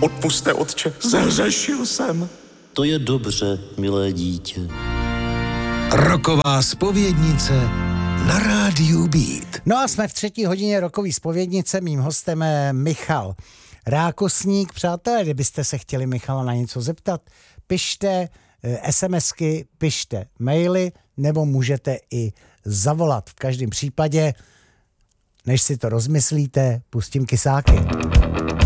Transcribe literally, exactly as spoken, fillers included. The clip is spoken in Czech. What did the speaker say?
Odpuste, otče, zhřešil jsem. To je dobře, milé dítě. Roková zpovědnice na rádiu Beat. No a jsme v třetí hodině rokový zpovědnice. Mým hostem je Michal Rákosník. Přátelé, kdybyste se chtěli Michala na něco zeptat, pište SMSky, pište maily, nebo můžete i zavolat. V každém případě, než si to rozmyslíte, pustím kysáky.